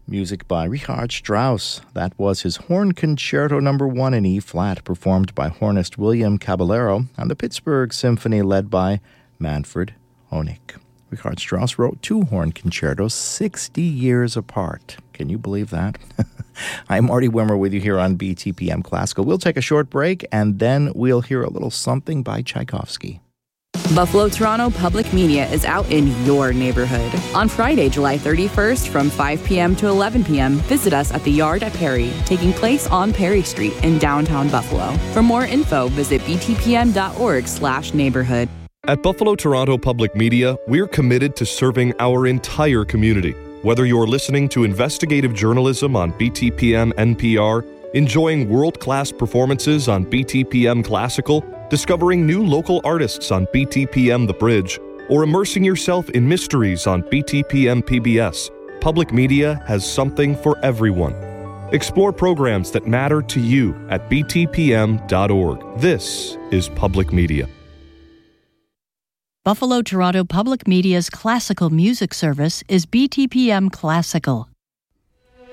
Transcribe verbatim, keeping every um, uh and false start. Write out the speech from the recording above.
Music by Richard Strauss. That was his Horn Concerto Number One in E flat, performed by hornist William Caballero, and the Pittsburgh Symphony, led by Manfred Honeck. Richard Strauss wrote two horn concertos sixty years apart. Can you believe that? I'm Marty Wimmer with you here on B T P M Classical. We'll take a short break, and then we'll hear a little something by Tchaikovsky. Buffalo Toronto Public Media is out in your neighborhood. On Friday, July thirty-first from five p.m. to eleven p.m., visit us at the Yard at Perry, taking place on Perry Street in downtown Buffalo. For more info, visit b t p m dot org slash neighborhood. At Buffalo Toronto Public Media, we're committed to serving our entire community. Whether you're listening to investigative journalism on B T P M N P R, enjoying world-class performances on B T P M Classical, discovering new local artists on B T P M The Bridge, or immersing yourself in mysteries on B T P M P B S, Public Media has something for everyone. Explore programs that matter to you at b t p m dot org. This is Public Media. Buffalo Toronto Public Media's classical music service is B T P M Classical.